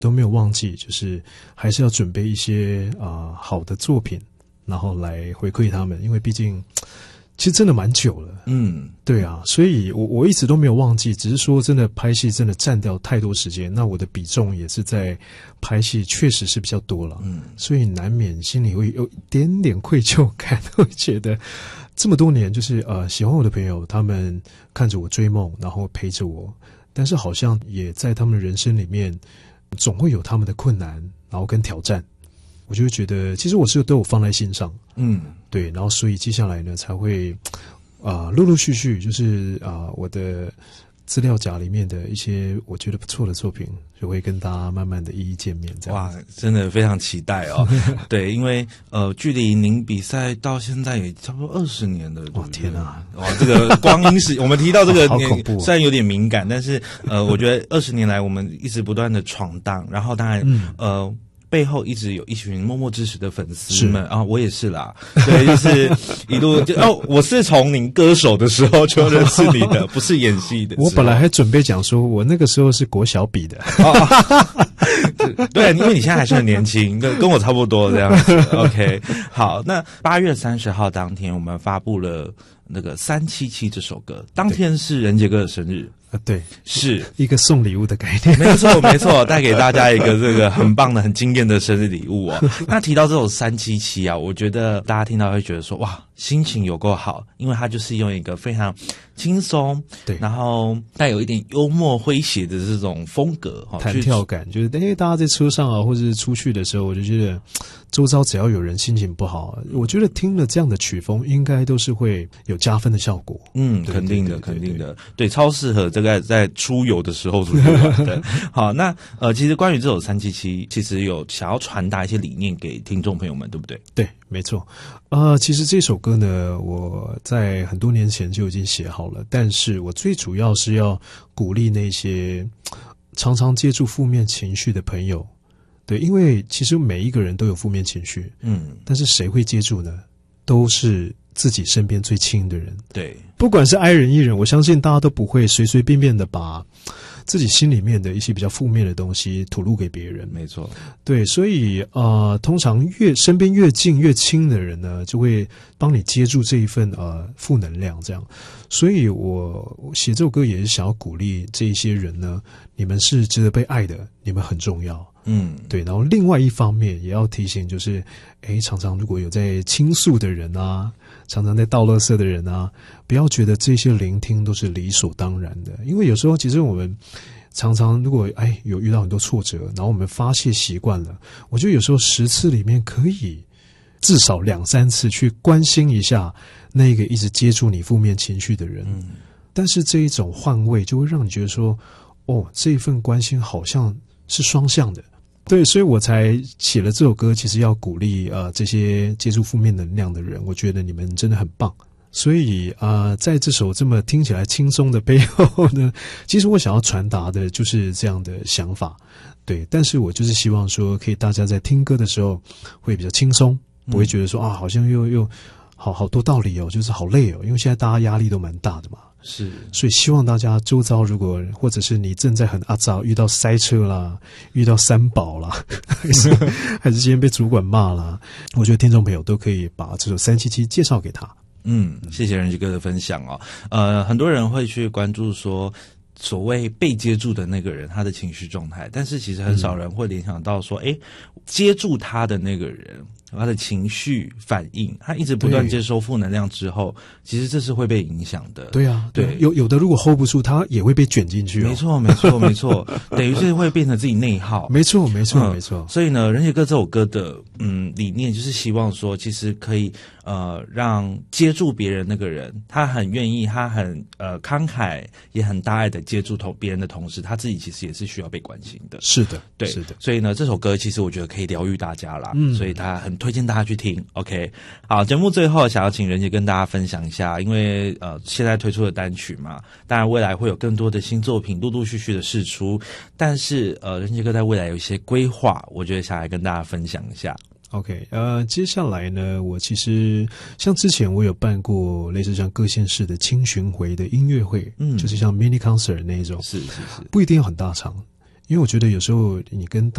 都没有忘记，就是还是要准备一些好的作品，然后来回馈他们，因为毕竟其实真的蛮久了，对啊，所以我一直都没有忘记，只是说真的拍戏真的占掉太多时间，那我的比重也是在拍戏确实是比较多了，所以难免心里会有一点点愧疚感，会觉得这么多年就是喜欢我的朋友，他们看着我追梦，然后陪着我，但是好像也在他们的人生里面总会有他们的困难，然后跟挑战，我就会觉得其实我是都有放在心上，对，然后所以接下来呢才会陆陆续续就是我的资料夹里面的一些我觉得不错的作品，就会跟大家慢慢的一一见面。这样哇， 真的非常期待哦。对，因为距离您比赛到现在也差不多20年了。 哇，天啊！ 哇，这个光阴是我们提到这个好恐怖， 虽然有点敏感，但是我觉得20年来我们一直不断的闯荡，然后当然背后一直有一群默默支持的粉丝们啊，我也是啦，对，就是一路我是从您歌手的时候就认识你的，不是演戏的。 我本来还准备讲说，我那个时候是国小比的， 对，因为你现在还是很年轻，跟我差不多这样子。OK， 好，那8月30号当天，我们发布了那个377这首歌，当天是人杰哥的生日。 对， 是一个送礼物的概念， 没错没错，带给大家一个这个很棒的、很惊艳的生日礼物哦。那提到这首377啊，我觉得大家听到会觉得说，哇，心情有够好，因为它就是用一个非常轻松，对，然后带有一点幽默诙谐的这种风格， 弹跳感，就是大家在车上啊，或者是出去的时候，我就觉得周遭只要有人心情不好，我觉得听了这样的曲风，应该都是会有加分的效果。 肯定的，肯定的，对，超适合这个在出游的时候出去玩的。好，那其实关于这首377，其实有想要传达一些理念给听众朋友们，对不对？ 对，没错。其实这首歌呢，我在很多年前就已经写好了，但是我最主要是要鼓励那些常常接触负面情绪的朋友。对，因为其实每一个人都有负面情绪，但是谁会接住呢？都是自己身边最亲的人。 对， 不管是爱人艺人，我相信大家都不会随随便便的把自己心里面的一些比较负面的东西吐露给别人。 没错， 对，所以通常身边越近越亲的人呢，就会帮你接住这一份负能量，这样。所以我写这首歌也是想要鼓励这一些人呢，你们是值得被爱的，你们很重要。对，然后另外一方面也要提醒，就是常常如果有在倾诉的人啊，常常在倒垃圾的人啊，不要觉得这些聆听都是理所当然的，因为有时候其实我们常常如果有遇到很多挫折，然后我们发泄习惯了，我觉得有时候10次里面可以至少2-3次去关心一下那个一直接触你负面情绪的人，但是这一种换位就会让你觉得说，这一份关心好像是双向的。对，所以我才写了这首歌，其实要鼓励这些接触负面能量的人，我觉得你们真的很棒。所以在这首这么听起来轻松的背后呢，其实我想要传达的就是这样的想法。对，但是我就是希望说，可以大家在听歌的时候会比较轻松，不会觉得说好像又好多道理哦，就是好累哦，因为现在大家压力都蛮大的嘛。 是， 所以希望大家周遭如果或者是你正在很阿杂，遇到塞车啦，遇到三宝啦，还是今天被主管骂啦，我觉得听众朋友都可以把这首377介绍给他。 谢谢人杰哥的分享哦。很多人会去关注说，所谓被接住的那个人他的情绪状态，但是其实很少人会联想到说，接住他的那个人他的情绪反应，他一直不断接收负能量之后，其实这是会被影响的。 对啊， 对， 有的如果 hold 不住，他也会被卷进去。 没错，没错，没错，等于是会变成自己内耗。 没错，没错，没错。 所以呢，人杰哥这首歌的理念就是希望说，其实可以让接住别人那个人，他很愿意，他很慷慨，也很大爱的接住别人的同时，他自己其实也是需要被关心的。 是的， 对， 是的。 所以呢，这首歌其实我觉得可以疗愈大家啦，所以他很推荐大家去听。OK， 好，节目最后想要请人杰跟大家分享一下，因为现在推出的单曲嘛，当然未来会有更多的新作品陆陆续续的释出，但是人杰哥在未来有一些规划，我觉得想来跟大家分享一下。 OK， 接下来呢，我其实像之前我有办过类似像各县市的轻巡回的音乐会，就是像 mini concert 那一种， 是， 不一定要很大场， 因为我觉得有时候你跟